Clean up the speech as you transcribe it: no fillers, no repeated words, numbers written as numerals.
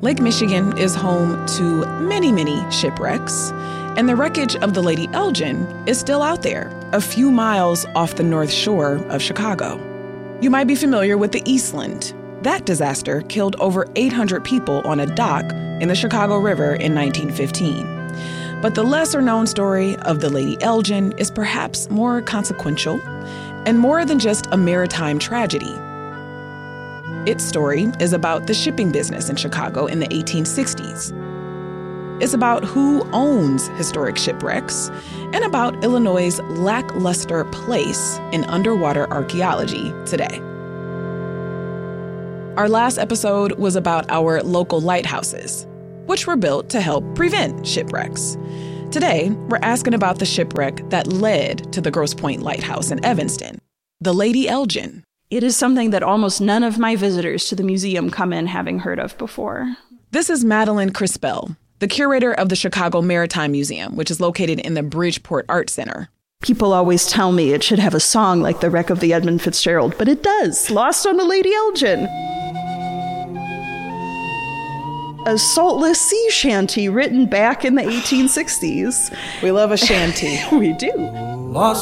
Lake Michigan is home to many, many shipwrecks, and the wreckage of the Lady Elgin is still out there, a few miles off the north shore of Chicago. You might be familiar with the Eastland. That disaster killed over 800 people on a dock in the Chicago River in 1915. But the lesser-known story of the Lady Elgin is perhaps more consequential and more than just a maritime tragedy. Its story is about the shipping business in Chicago in the 1860s. It's about who owns historic shipwrecks and about Illinois' lackluster place in underwater archaeology today. Our last episode was about our local lighthouses, which were built to help prevent shipwrecks. Today, we're asking about the shipwreck that led to the Grosse Pointe Lighthouse in Evanston, the Lady Elgin. It is something that almost none of my visitors to the museum come in having heard of before. This is Madeline Crispell, the curator of the Chicago Maritime Museum, which is located in the Bridgeport Art Center. People always tell me it should have a song like The Wreck of the Edmund Fitzgerald, but it does. Lost on the Lady Elgin. A saltless sea shanty written back in the 1860s. We love a shanty. We do. Lost